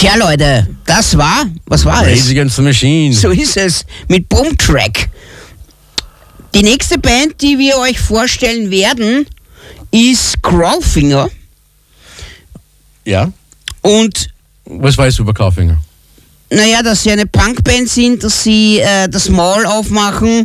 Tja, Leute, was war es? Rage Against the Machine. So ist es, mit Boom Track. Die nächste Band, die wir euch vorstellen werden, ist Clawfinger. Ja. Und was weißt du über Clawfinger? Naja, dass sie eine Punkband sind, dass sie das Maul aufmachen.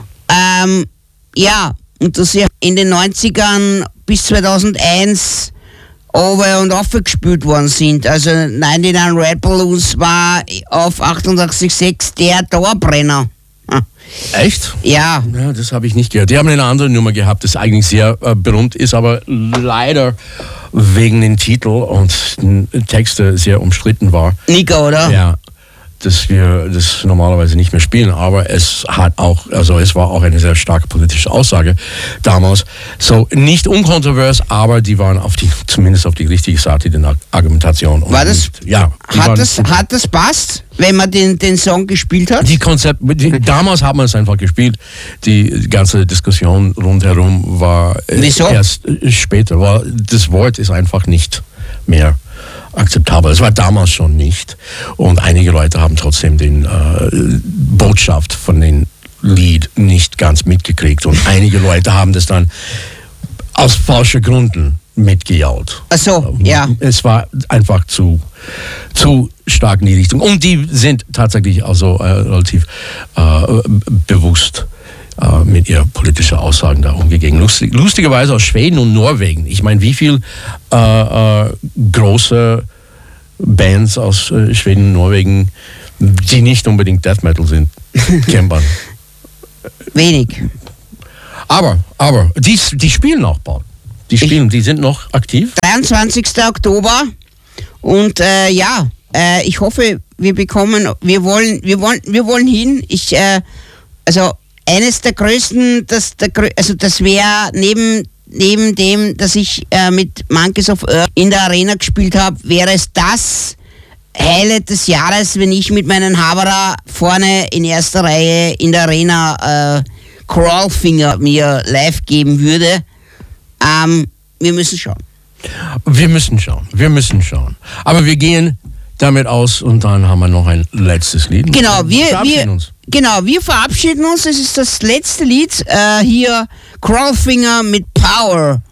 Und dass sie in den 90ern bis 2001 over und aufgespielt worden sind. Also 99 Red Balloons war auf 88.6 der Dauerbrenner. Echt? Ja. Ja, das habe ich nicht gehört. Die haben eine andere Nummer gehabt, das eigentlich sehr berühmt ist, aber leider wegen den Titel und den Texte sehr umstritten war. Nika, oder? Ja, dass wir das normalerweise nicht mehr spielen, aber es war auch eine sehr starke politische Aussage damals. So, nicht unkontrovers, aber die waren zumindest auf die richtige Seite der Argumentation. War das? Nicht, ja. Hat das passt, wenn man den Song gespielt hat? Damals hat man es einfach gespielt. Die ganze Diskussion rundherum war erst später. Das Wort ist einfach nicht mehr akzeptabel. Es war damals schon nicht. Und einige Leute haben trotzdem den Botschaft von dem Lied nicht ganz mitgekriegt. Und einige Leute haben das dann aus falschen Gründen mitgejault. Ach so, ja. Es war einfach zu stark in die Richtung. Und die sind tatsächlich also relativ bewusst mit ihren politischen Aussagen da umgegangen. Lustigerweise aus Schweden und Norwegen. Ich meine, wie viele große Bands aus Schweden und Norwegen, die nicht unbedingt Death Metal sind, kennt man. Wenig. Aber die spielen auch bald. Die sind noch aktiv. 23. Oktober und ich hoffe, wir wollen hin. Eines der größten, das wäre neben dem, dass ich mit Monkeys of Earth in der Arena gespielt habe, wäre es das Highlight des Jahres, wenn ich mit meinen Haberer vorne in erster Reihe in der Arena Clawfinger mir live geben würde. Wir müssen schauen. Wir müssen schauen. Aber wir gehen damit aus und dann haben wir noch ein letztes Lied. Genau, wir verabschieden uns. Es ist das letzte Lied hier, Clawfinger mit Power.